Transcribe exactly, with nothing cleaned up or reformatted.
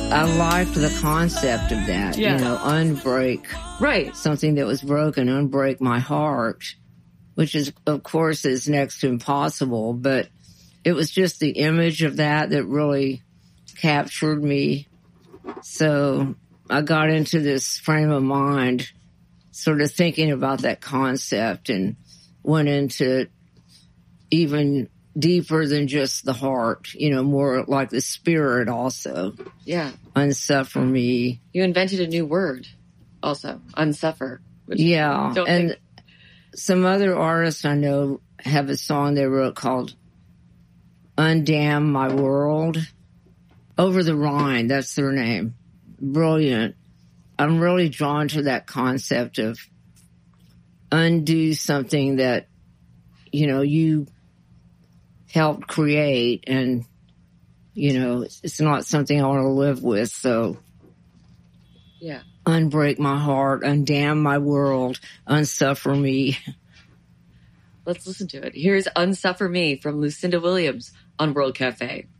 I liked the concept of that, Yeah. you know, unbreak. Right. Something that was broken, unbreak my heart, which is, of course, is next to impossible. But it was just the image of that that really captured me. So I got into this frame of mind, sort of thinking about that concept, and went into even deeper than just the heart, you know, more like the spirit also. Yeah. Unsuffer me. You invented a new word also, unsuffer. Which Yeah. don't And think- some other artists I know have a song they wrote called Undam My World. Over the Rhine, that's their name. Brilliant. I'm really drawn to that concept of undo something that, you know, you helped create, and, you know, it's, it's not something I want to live with. So, yeah. unbreak my heart, undam my world, unsuffer me. Let's listen to it. Here's Unsuffer Me from Lucinda Williams on World Cafe.